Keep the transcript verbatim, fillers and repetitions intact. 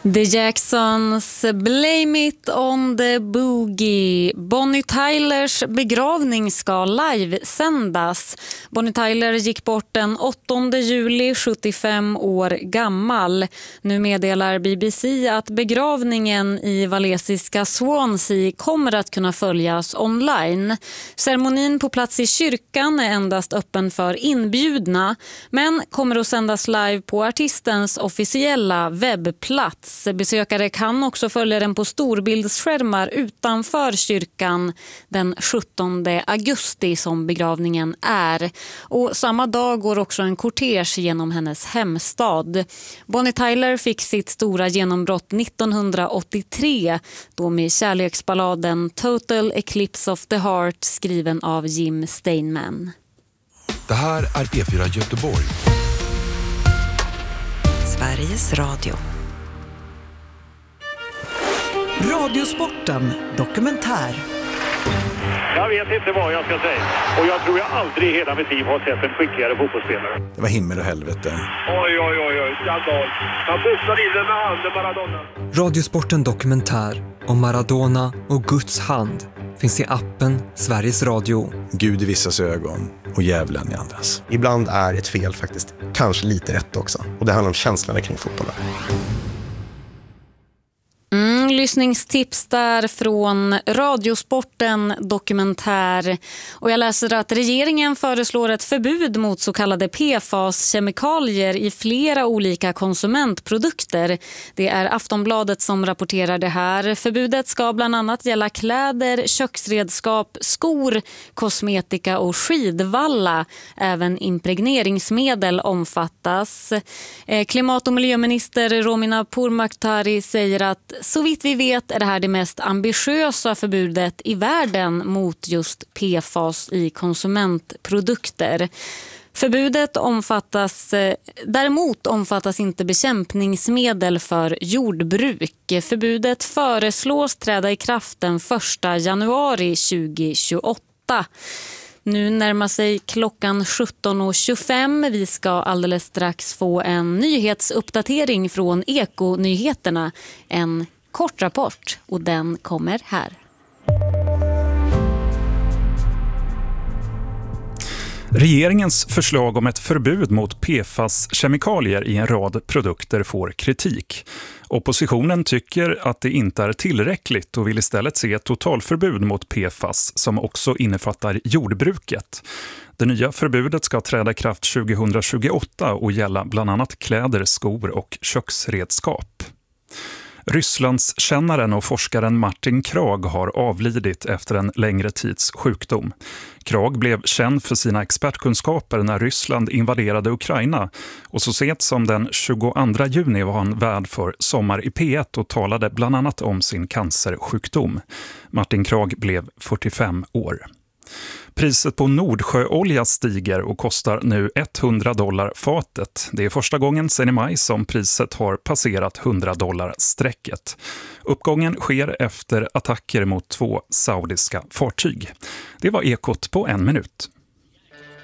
The Jacksons, Blame It on the Boogie. Bonnie Tylers begravning ska livesändas. Bonnie Tyler gick bort den åttonde juli, sjuttiofem år gammal. Nu meddelar B B C att begravningen i walesiska Swansea kommer att kunna följas online. Ceremonin på plats i kyrkan är endast öppen för inbjudna, men kommer att sändas live på artistens officiella webbplats. Besökare kan också följa den på storbildsskärmar utanför kyrkan den sjuttonde augusti som begravningen är. Och samma dag går också en kortege genom hennes hemstad. Bonnie Tyler fick sitt stora genombrott nittonhundraåttiotre då med kärleksballaden Total Eclipse of the Heart skriven av Jim Steinman. Det här är P fyra Göteborg. Sveriges Radio. Radiosporten dokumentär. Jag vet inte vad jag ska säga. Och jag tror jag aldrig i hela mitt liv har sett en skickligare fotbollsspelare. Det var himmel och helvete. Oj, oj, oj, oj. Skandal. Han boxade in den med handen, Maradona. Radiosporten dokumentär om Maradona och Guds hand finns i appen Sveriges Radio. Gud i vissas ögon och djävulen i andras. Ibland är ett fel faktiskt kanske lite rätt också. Och det handlar om känslorna kring fotbollen. Mm, lyssningstips där från Radiosporten dokumentär. Och jag läser att regeringen föreslår ett förbud mot så kallade P F A S-kemikalier i flera olika konsumentprodukter. Det är Aftonbladet som rapporterar det här. Förbudet ska bland annat gälla kläder, köksredskap, skor, kosmetika och skidvalla. Även impregneringsmedel omfattas. Klimat- och miljöminister Romina Pourmokhtari säger att så vitt vi vet är det här det mest ambitiösa förbudet i världen mot just P F A S i konsumentprodukter. Förbudet omfattas, däremot omfattas inte bekämpningsmedel för jordbruk. Förbudet föreslås träda i kraft den första januari tjugohundratjugoåtta. Nu närmar sig klockan sjutton och tjugofem. Vi ska alldeles strax få en nyhetsuppdatering från Eko-nyheterna. En kort rapport och den kommer här. Regeringens förslag om ett förbud mot P F A S-kemikalier i en rad produkter får kritik. Oppositionen tycker att det inte är tillräckligt och vill istället se ett totalförbud mot P F A S som också innefattar jordbruket. Det nya förbudet ska träda i kraft tjugohundratjugoåtta och gälla bland annat kläder, skor och köksredskap. Rysslandskännaren och forskaren Martin Krag har avlidit efter en längre tids sjukdom. Krag blev känd för sina expertkunskaper när Ryssland invaderade Ukraina och så sent som den tjugoandra juni var han värd för Sommar i P ett och talade bland annat om sin cancersjukdom. Martin Krag blev fyrtiofem år. Priset på Nordsjöolja stiger och kostar nu hundra dollar fatet. Det är första gången sedan i maj som priset har passerat hundra dollar strecket. Uppgången sker efter attacker mot två saudiska fartyg. Det var Ekot på en minut.